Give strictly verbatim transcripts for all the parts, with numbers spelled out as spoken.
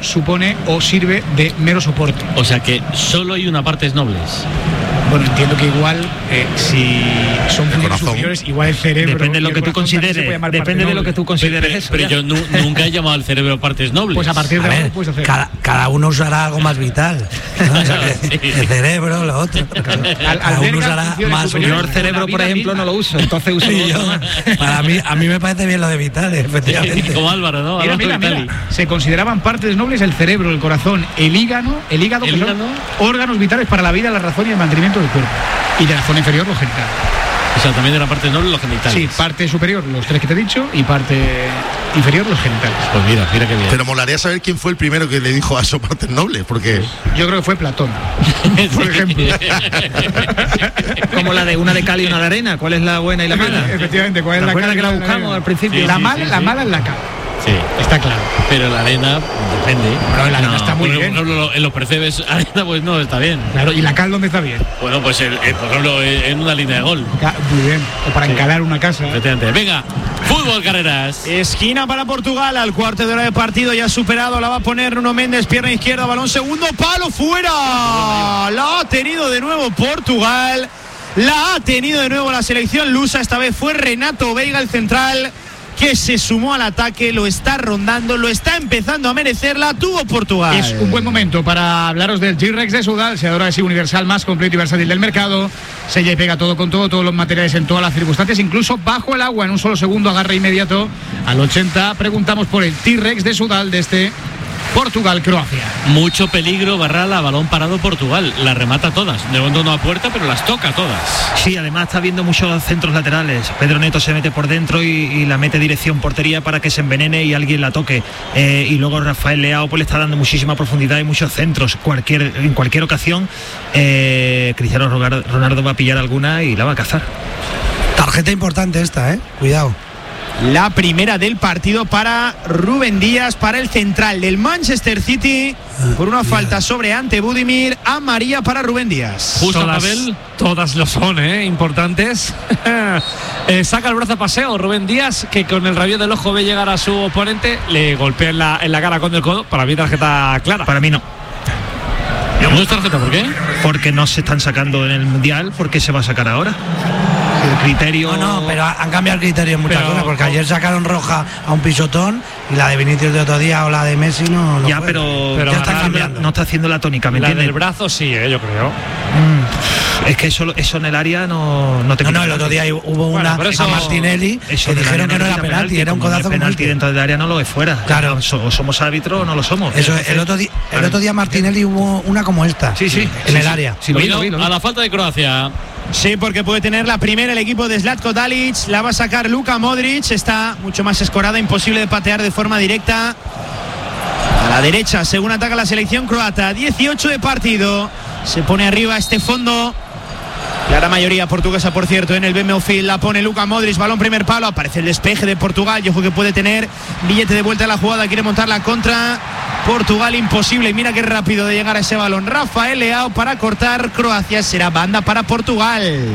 supone o sirve de mero soporte. O sea que solo hay una partes nobles. Bueno, entiendo que igual, eh, si son funciones superiores, igual el cerebro. Depende de lo que tú consideres. Depende de lo que tú consideres pero, eso. Pero ya. yo nu, nunca he llamado al cerebro partes nobles. Pues a partir de A ahora ver, lo puedes hacer. cada, cada uno usará algo más vital, ¿no? O sea, que Sí. el cerebro, lo otro. Cada, Al- cada alberga uno usará funciones más. superiores. Yo el cerebro, por La vida ejemplo, misma. no lo uso, entonces uso Sí, otro yo- más. para mí, a mí me parece bien lo de vitales, efectivamente. Como Álvaro, ¿no? Mira, Álvaro mira, Vitali. mira. Se consideraban partes nobles el cerebro, el corazón, el hígado, el hígado, ¿El que son hígado? órganos vitales para la vida, la razón y el mantenimiento del cuerpo. Y de la zona inferior, los genitales. O sea, también de la parte noble los genitales. Sí, parte superior, los tres que te he dicho, y parte inferior, los genitales. Pues mira, mira qué bien. Pero molaría saber quién fue el primero que le dijo a eso partes nobles, porque Yo creo que fue Platón, por ejemplo. Como la de una de cal y una de arena. ¿Cuál es la buena y la mala? Efectivamente, ¿cuál es ¿Te la acuerdas cal y que la la buscamos arena? al principio? La Sí, mala, sí, la sí. mala es la cal. Sí. Está claro. Pero la arena depende. Pero la arena está muy por bien. ejemplo, en los percebes arena pues no está bien. Claro, ¿y la cal dónde está bien? Bueno, pues el, el- por ejemplo en una línea de gol. Ca- Muy bien. O para encalar una casa. Efectivamente. Venga, fútbol, carreras. Esquina para Portugal, al cuarto de hora de partido ya superado, la va a poner Nuno Méndez, pierna izquierda, balón segundo, palo fuera. La ha tenido de nuevo Portugal, la ha tenido de nuevo la selección lusa, esta vez fue Renato Veiga el central que se sumó al ataque, lo está rondando, lo está empezando a merecer, la tuvo Portugal. Es un buen momento para hablaros del T-Rex de Sudal, seador así universal más completo y versátil del mercado. Sella y pega todo con todo, todos los materiales en todas las circunstancias, incluso bajo el agua en un solo segundo, agarre inmediato. Al ochenta preguntamos por el T-Rex de Sudal de este Portugal-Croacia. Mucho peligro, Barrala, balón parado Portugal. Las remata todas. De momento no a puerta, pero las toca todas. Sí, además está viendo muchos centros laterales. Pedro Neto se mete por dentro y, y la mete dirección portería para que se envenene y alguien la toque. Eh, y luego Rafael Leao pues le está dando muchísima profundidad y muchos centros. Cualquier, en cualquier ocasión, eh, Cristiano Ronaldo va a pillar alguna y la va a cazar. Tarjeta importante esta, ¿eh? Cuidado. La primera del partido para Rubén Díaz, para el central del Manchester City, por una falta sobre Ante Budimir, amarilla para Rubén Díaz. Justo, todas, Pavel. todas lo son, ¿eh? Importantes. eh, saca el brazo a paseo Rubén Díaz, que con el rabillo del ojo ve llegar a su oponente, le golpea en la, en la cara con el codo. Para mí tarjeta clara. Para mí no. ¿No es tarjeta? ¿Por qué? Porque no se están sacando en el Mundial, ¿por qué se va a sacar ahora? El criterio... No, no, pero han cambiado el criterio en muchas Pero- cosas, porque ayer sacaron roja a un pisotón y la de Vinicius de otro día o la de Messi no. no ya, fue. pero, Pero ya está está cambiando. no está haciendo la tónica, ¿me La entiendes? del brazo sí, ¿eh? Yo creo. Mm, es que eso, eso en el área no, no te No, quita no, el nada. otro día hubo Bueno, una pero eso- a Martinelli Eso que del dijeron área que no te era quita penalti, era un como no codazo es como penalti este. dentro del área no lo es fuera. Claro. So- o somos árbitros o no lo somos. Eso, Entonces, el otro día, el otro día Martinelli hubo una como esta. Sí, sí. En Sí, el sí. área. Sí, lo vi, Cuidado lo vi, lo vi. a la falta de Croacia. Sí, porque puede tener la primera el equipo de Zlatko Dalic, la va a sacar Luka Modric, está mucho más escorada, imposible de patear de forma directa. A la derecha, según ataca la selección croata, dieciocho de partido, se pone arriba este fondo. Clara mayoría portuguesa, por cierto, en el B M O Field, la pone Luka Modric, balón primer palo, aparece el despeje de Portugal, y ojo que puede tener billete de vuelta a la jugada, quiere montar la contra. Portugal imposible, y mira qué rápido de llegar a ese balón. Rafael Leao para cortar, Croacia será banda para Portugal. El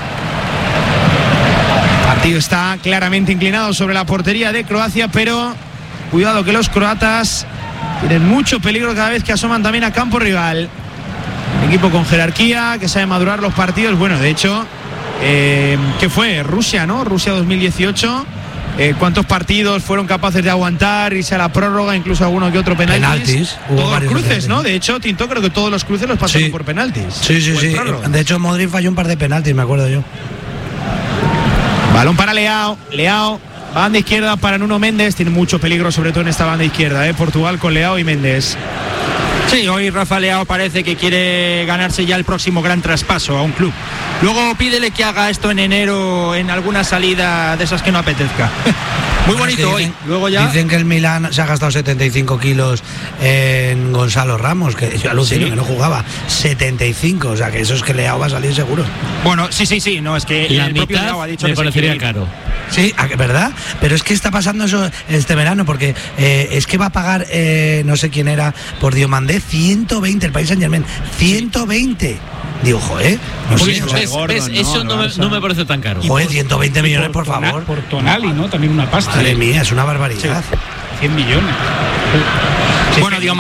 partido está claramente inclinado sobre la portería de Croacia, pero cuidado que los croatas tienen mucho peligro cada vez que asoman también a campo rival. Un equipo con jerarquía, que sabe madurar los partidos. Bueno, de hecho, eh, ¿qué fue? Rusia, ¿no? Rusia dos mil dieciocho. Eh, ¿Cuántos partidos fueron capaces de aguantar, irse a la prórroga, incluso alguno que otro penaltis? Penaltis, hubo Todos varios cruces, penaltis. ¿no? De hecho, Tinto creo que todos los cruces los pasaron Sí. por penaltis. Sí, sí, O en sí. prórroga. De hecho, Modric falló un par de penaltis, me acuerdo yo. Balón para Leao, Leao, banda izquierda para Nuno Méndez, tiene mucho peligro sobre todo en esta banda izquierda, ¿eh? Portugal con Leao y Méndez. Sí, hoy Rafa Leao parece que quiere ganarse ya el próximo gran traspaso a un club. Luego pídele que haga esto en enero en alguna salida de esas que no apetezca. Muy Bueno, es bonito que hoy. dicen- Luego ya... Dicen que el Milán se ha gastado setenta y cinco kilos en Gonzalo Ramos, que yo alucino Sí. que no jugaba. setenta y cinco, o sea que eso es que Leao va a salir seguro. Bueno, sí, sí, sí, no, es que La el propio mitad Leao ha dicho me que se parecería quiere ir. caro. Sí, ¿a que- ¿verdad? Pero es que está pasando eso este verano, porque eh, es que va a pagar, eh, no sé quién era, por Diomandé, ciento veinte, el País Saint Germain, ciento veinte. Digo, joder, no Pues, sé, o sea, ¿ves? Gordon, ¿ves? ¿no? Eso El no me, Barça. no me parece tan caro. joder, ciento veinte millones, por Tona- favor. Por Tonali, ¿no? También una pasta. Madre mía, es una barbaridad. cien millones. Bueno, digo,